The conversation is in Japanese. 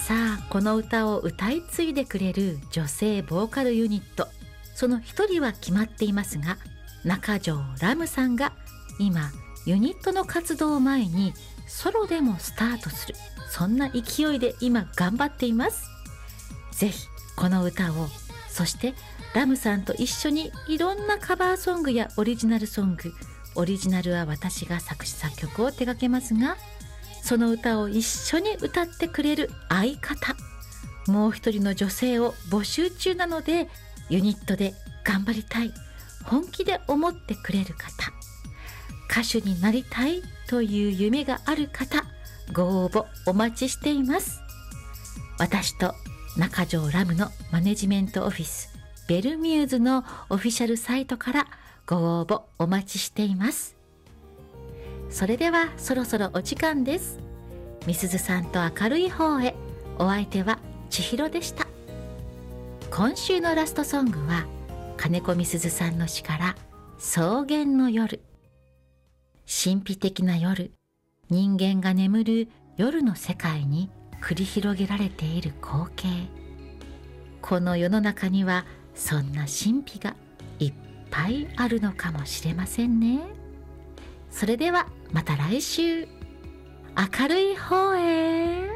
さあこの歌を歌い継いでくれる女性ボーカルユニット、その一人は決まっていますが、中条ラムさんが今ユニットの活動を前にソロでもスタートする、そんな勢いで今頑張っています。ぜひこの歌を、そしてラムさんと一緒にいろんなカバーソングやオリジナルソング、オリジナルは私が作詞作曲を手掛けますが、その歌を一緒に歌ってくれる相方、もう一人の女性を募集中なので、ユニットで頑張りたい、本気で思ってくれる方、歌手になりたいという夢がある方、ご応募お待ちしています。私と中条ラムのマネジメントオフィスベルミューズのオフィシャルサイトからご応募お待ちしています。それではそろそろお時間です。みすずさんと明るい方へ、お相手は千尋でした。今週のラストソングは金子みすずさんの詩から草原の夜。神秘的な夜、人間が眠る夜の世界に繰り広げられている光景。この世の中にはそんな神秘がいっぱいあるのかもしれませんね。それではまた来週、明るい方へ。